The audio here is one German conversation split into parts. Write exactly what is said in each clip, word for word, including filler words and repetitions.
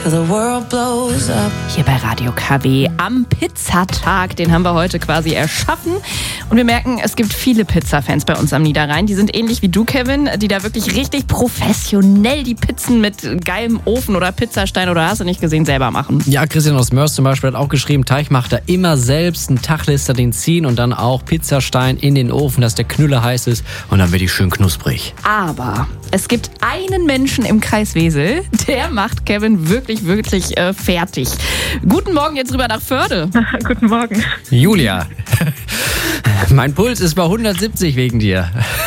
Hier bei Radio K W am Pizzatag, den haben wir heute quasi erschaffen. Und wir merken, es gibt viele Pizza-Fans bei uns am Niederrhein. Die sind ähnlich wie du, Kevin, die da wirklich richtig professionell die Pizzen mit geilem Ofen oder Pizzastein oder hast du nicht gesehen, selber machen. Ja, Christian aus Mörs zum Beispiel hat auch geschrieben, Teig macht er immer selbst, einen Taglister den ziehen und dann auch Pizzastein in den Ofen, dass der Knüller heiß ist und dann wird die schön knusprig. Aber es gibt einen Menschen im Kreis Wesel, der macht Kevin wirklich, wirklich äh, fertig. Guten Morgen jetzt rüber nach Förde. Guten Morgen. Julia, mein Puls ist bei hundertsiebzig wegen dir.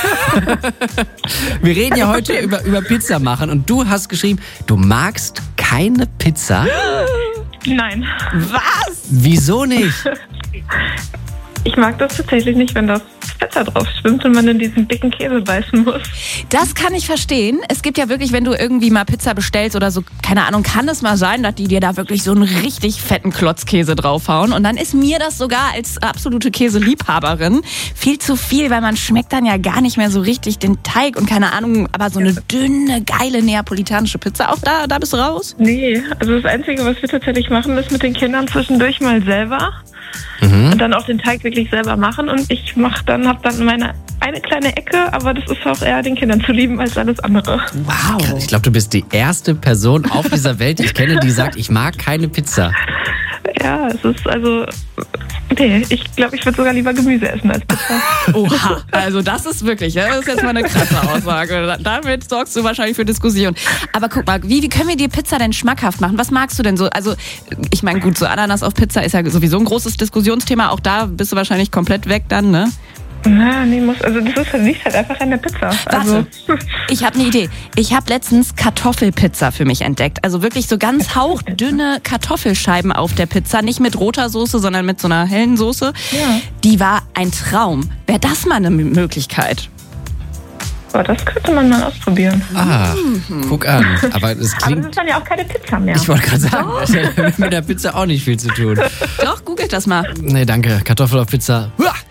Wir reden ja heute über, über Pizza machen und du hast geschrieben, du magst keine Pizza? Nein. Was? Wieso nicht? Ich mag das tatsächlich nicht, wenn das Fett da drauf schwimmt und man in diesen dicken Käse beißen muss. Das kann ich verstehen. Es gibt ja wirklich, wenn du irgendwie mal Pizza bestellst oder so, keine Ahnung, kann es mal sein, dass die dir da wirklich so einen richtig fetten Klotzkäse draufhauen. Und dann ist mir das sogar als absolute Käseliebhaberin viel zu viel, weil man schmeckt dann ja gar nicht mehr so richtig den Teig und keine Ahnung, aber so eine dünne, geile neapolitanische Pizza, auch da, da bist du raus? Nee, also das Einzige, was wir tatsächlich machen, ist mit den Kindern zwischendurch mal selber Mhm. und dann auch den Teig wirklich selber machen. Und ich mach dann, hab dann meine eine kleine Ecke, aber das ist auch eher den Kindern zu lieben als alles andere. Wow. Ich glaube, du bist die erste Person auf dieser Welt, die ich kenne, die sagt, ich mag keine Pizza. Ja, es ist also... Nee, ich glaube, ich würde sogar lieber Gemüse essen als Pizza. Oha, also das ist wirklich, das ist jetzt mal eine krasse Aussage. Damit sorgst du wahrscheinlich für Diskussion. Aber guck mal, wie, wie können wir dir Pizza denn schmackhaft machen? Was magst du denn so? Also ich meine, gut, so Ananas auf Pizza ist ja sowieso ein großes Diskussionsthema. Auch da bist du wahrscheinlich komplett weg dann, ne? Na, nee, muss, also das ist halt, liegt halt einfach an der Pizza. Also. Warte, ich habe eine Idee. Ich habe letztens Kartoffelpizza für mich entdeckt. Also wirklich so ganz hauchdünne Kartoffelscheiben auf der Pizza. Nicht mit roter Soße, sondern mit so einer hellen Soße. Ja. Die war ein Traum. Wäre das mal eine Möglichkeit? Aber das könnte man mal ausprobieren. Ah, guck an. Aber das Aber das klingt... ist dann ja auch keine Pizza mehr. Ich wollte gerade sagen, das hat mit der Pizza auch nicht viel zu tun. Doch, googelt das mal. Nee, danke. Kartoffel auf Pizza. Uah!